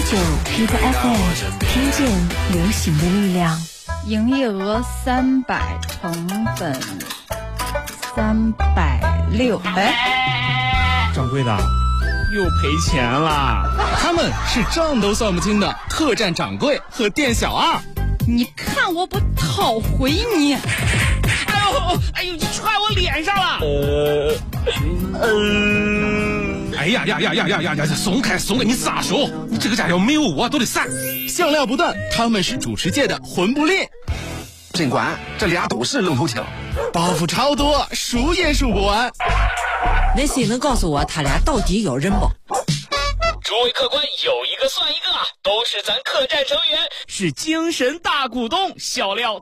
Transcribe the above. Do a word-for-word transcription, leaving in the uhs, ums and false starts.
九苹果 F M， 听见流行的力量。 营业额三百，成本三百六。哎， 掌柜的，又赔钱了。 他们是账都算不清的客栈掌柜和店小二。 你看我不讨回你！ 哎呦，哎呦，你踹我脸上了！呃，呃，哎呀呀呀呀呀呀呀！松开松开，你撒手！你这个家要没有我都得散。 笑料不断，他们是主持界的魂不吝。 尽管这俩都是愣头青， 包袱超多，数也数不完。 那谁能告诉我他俩到底有人不？ 诸位客官，有一个算一个，都是咱客栈成员， 是精神大股东，笑料